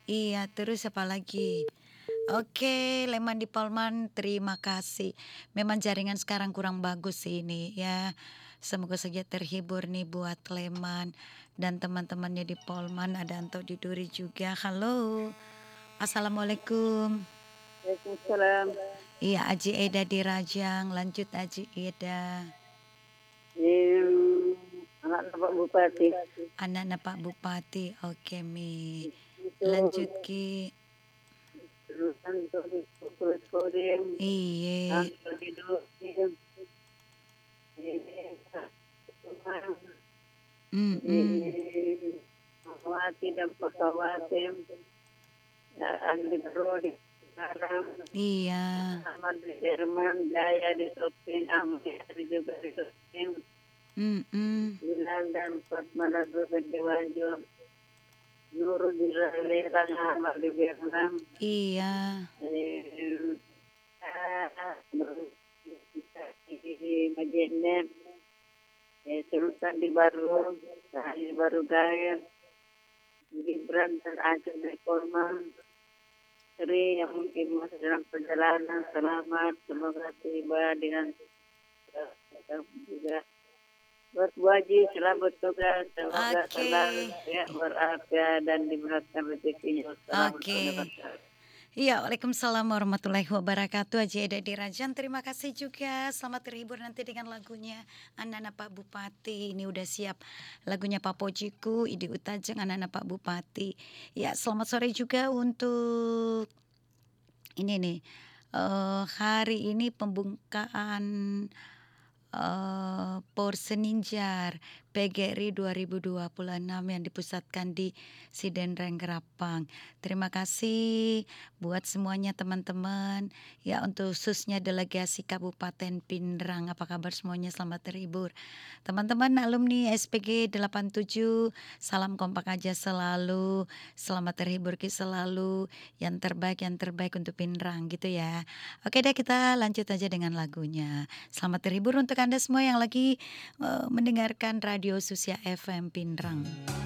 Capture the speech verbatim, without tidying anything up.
Iya, terus apa lagi? Oke, Leman di Polman, terima kasih. Memang jaringan sekarang kurang bagus sih ini ya. Semoga saja terhibur nih buat Leman dan teman-temannya di Polman, ada Anto di Duri juga. Halo, Assalamualaikum. Waalaikumsalam. Iya, Aji Eda di Rajang, lanjut Aji Eda. Em, anak Pak Bupati. Anak-anak Pak Bupati, oke Mi. Itu Lanjut Ki. terusan tulis tulis kodim. Iye. Angkat hidup. Mm-mm. Mawati dan Pakawati. Ahli Brodi. Sekarang Iya. Ahmad di Jerman, Jaya di Sopin, Amir juga di Sopin. Mm-mm. Bilang dan Fatmala Berdewanjo. Nurul di Raleran Ahmad di Vietnam. Iya. Majenem, Sultan di Baru, di Baru Gaya, Gibran dan Aceh Reforman, Sri yang mungkin masih dalam perjalanan selamat, semoga tiba dengan juga buat Bu Haji selamat tugas, semoga selalu Oke. sehat walafiat dan diberatkan rezekinya. Assalamualaikum Oke. warahmatullahi Iya, Waalaikumsalam warahmatullahi wabarakatuh. Aji Eda di Rajan, terima kasih juga. Selamat terhibur nanti dengan lagunya anak-anak Pak Bupati. Ini udah siap lagunya Pak Pojiku, Idi Utajeng, anak-anak Pak Bupati. Ya, selamat sore juga untuk ini nih. eh, hari ini pembukaan eh Porseninjar P G R I dua ribu dua puluh enam yang dipusatkan di Sidenreng Gerapang. Terima kasih buat semuanya teman-teman. Ya, untuk khususnya delegasi Kabupaten Pindrang. Apa kabar semuanya? Selamat terhibur. Teman-teman alumni S P G delapan puluh tujuh, salam kompak aja selalu. Selamat terhibur ki selalu. Yang terbaik yang terbaik untuk Pindrang gitu ya. Oke deh, kita lanjut aja dengan lagunya. Selamat terhibur untuk Anda semua yang lagi uh, mendengarkan Radio Susia F M Pindrang.